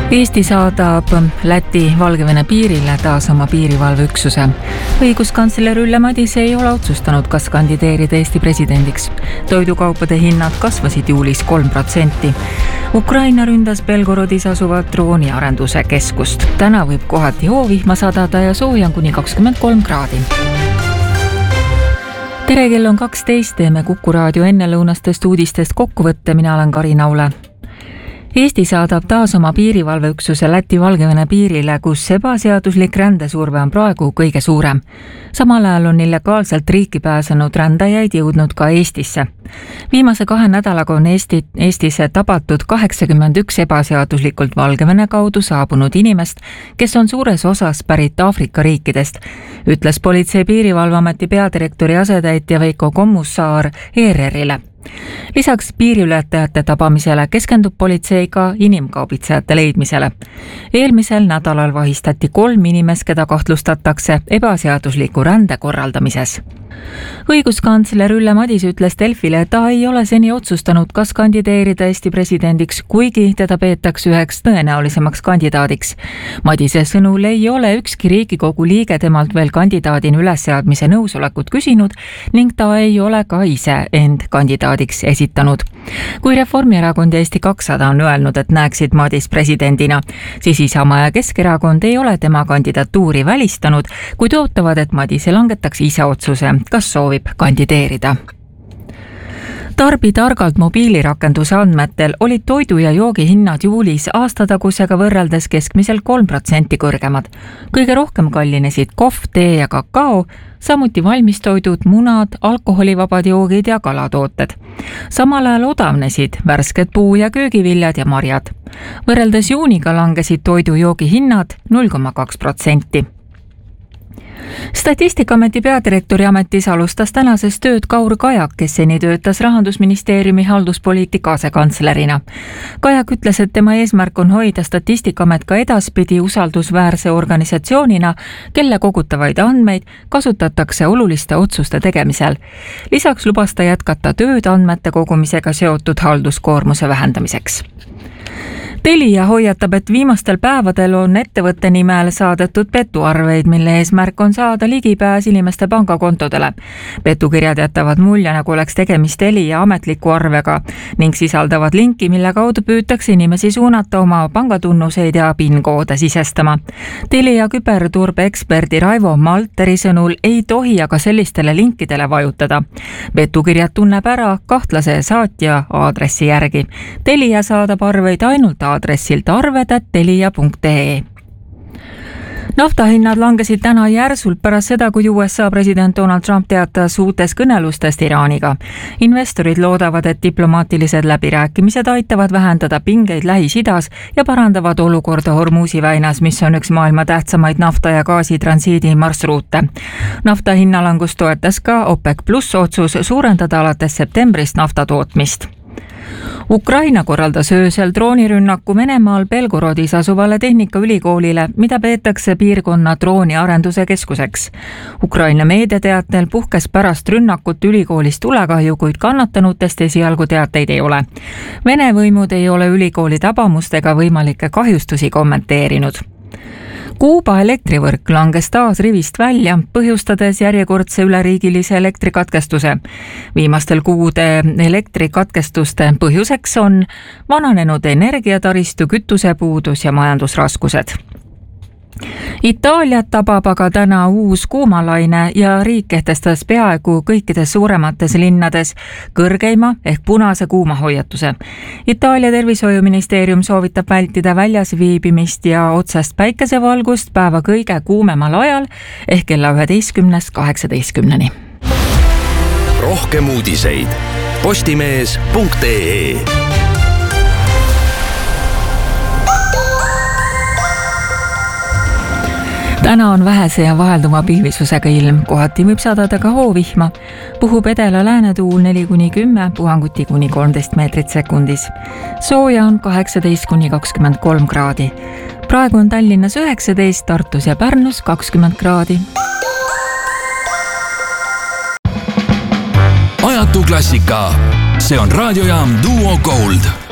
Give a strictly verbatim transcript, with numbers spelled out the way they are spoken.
Eesti saadab Läti-Valgevene piirile taas oma piirivalveüksuse. Õiguskantsler Ülle Madise ei ole otsustanud, kas kandideerida Eesti presidendiks. Toidukaupade hinnad kasvasid juulis kolm protsenti. Ukraina ründas Belgorodis asuvat drooniarenduse keskust. Täna võib kohati hoovihma sadada ja sooja on kuni kakskümmend kolm kraadi. Tere, kell on kaksteist, teeme Kuku raadio ennelõunastest uudistest kokkuvõtte, mina olen Karin Aule. Eesti saadab taas oma piirivalveüksuse Läti-Valgevene piirile, kus ebaseaduslik rändesurve on praegu kõige suurem. Samal ajal on illegaalselt riiki pääsenud rändajaid jõudnud ka Eestisse. Viimase kahe nädalaga on Eesti, Eestisse tabatud kaheksakümmend üks ebaseaduslikult Valgevene kaudu saabunud inimest, kes on suures osas pärit Aafrika riikidest, ütles Politsei- piirivalveameti peadirektori asetäitja Veiko Kommussaar E R R-ile. Lisaks piiriületajate tabamisele keskendub politsei ka inimkaubitsejate leidmisele. Eelmisel nädalal vahistati kolm inimest, keda kahtlustatakse ebaseadusliku rände korraldamises. Õiguskantsler Ülle Madise ütles Delfile, et ta ei ole seni otsustanud, kas kandideerida Eesti presidendiks, kuigi teda peetakse üheks tõenäolisemaks kandidaadiks. Madise sõnul ei ole ükski Riigikogu liige temalt veel kandidaadin ülesseadmise nõusolekut küsinud ning ta ei ole ka ise end kandidaadiks esitanud. Kui Reformierakond ja Eesti kakssada on öelnud, et näeksid Madis presidendina, siis Isamaa ja Keskerakond ei ole tema kandidatuuri välistanud, kuid ootavad, et Madise langetaks ise otsuse, kas soovib kandideerida. Tarbi targalt mobiilirakenduse andmetel olid toidu ja joogi hinnad juulis aastatagusega võrreldes keskmiselt kolm protsenti kõrgemad. Kõige rohkem kallinesid kohv, tee ja kakao, samuti valmistoidud, munad, alkoholivabad joogid ja kalatooted. Samal ajal odavnesid värsked puu- ja köögiviljad ja marjad. Võrreldes juuniga langesid toidu joogi hinnad null koma kaks protsenti. Statistikaameti peadirektori ametis alustas tänases tööd Kaur Kajak, kes seni töötas Rahandusministeeriumi halduspoliitika asekantslerina. Kajak ütles, et tema eesmärk on hoida Statistikaamet ka edaspidi usaldusväärse organisatsioonina, kelle kogutavaid andmeid kasutatakse oluliste otsuste tegemisel. Lisaks lubas ta jätkata tööd andmete kogumisega seotud halduskoormuse vähendamiseks. Telia hoiatab, et viimastel päevadel on ettevõtte nimel saadetud petuarveid, mille eesmärk on saada ligipääs inimeste pangakontodele. Petukirjad jätavad mulje, nagu oleks tegemist Telia ametliku arvega ning sisaldavad linki, mille kaudu püütakse inimesi suunata oma pangatunnuseid ja PIN-koode sisestama. Telia küberturbe eksperdi Raivo Malteri sõnul ei tohi aga sellistele linkidele vajutada. Petukirjad tunneb ära kahtlase saatja aadressi järgi. Telia saadab arveid ainult aadressilt arved at telia punkt ee. Naftahinnad langesid täna järsult pärast seda, kui U S A president Donald Trump teatas uutes kõnelustest Iraaniga. Investorid loodavad, et diplomaatilised läbirääkimised aitavad vähendada pingeid Lähis-Idas ja parandavad olukorda Hormuzi väinas, mis on üks maailma tähtsamaid nafta ja gaasi transiidi marsruute. Nafta hinnalangus toetas ka OPEC pluss otsus suurendada alates septembrist nafta tootmist. Ukraina korraldas öösel droonirünnaku Venemaal Belgorodis asuvale tehnikaülikoolile, mida peetakse piirkonna drooniarenduse keskuseks. Ukraina meediateatel puhkes pärast rünnakut ülikoolis tulekahju, kuid kannatanutest esialgu teateid ei ole. Vene võimud ei ole ülikooli tabamust ega võimalikke kahjustusi kommenteerinud. Kuuba elektrivõrk langes taas rivist välja, põhjustades järjekordse üleriigilise elektrikatkestuse. Viimastel kuude elektrikatkestuste põhjuseks on vananenud energiataristu, kütusepuudus ja majandusraskused. Itaaliat tabab aga täna uus kuumalaine ja riik kehtestas peaaegu kõikides suuremates linnades kõrgeima ehk punase kuumahoiatuse. Itaalia tervishoiuministeerium soovitab vältida väljas viibimist ja otsest päikesevalgust päeva kõige kuumemal ajal ehk kella üheteistkümnest kaheksateistkümneni. Rohkem uudiseid postimees punkt ee. Täna on vähese ja vahelduma pilvisusega ilm, kohati võib sadada ka hoovihma. Puhub edela läänetuul neli kuni kümme, puhanguti kuni kolmteist meetrit sekundis. Sooja on kaheksateist kuni kakskümmend kolm kraadi. Praegu on Tallinnas üheksateist, Tartus ja Pärnus kakskümmend kraadi. Ajatu klassika. See on raadiojaam Duo Gold.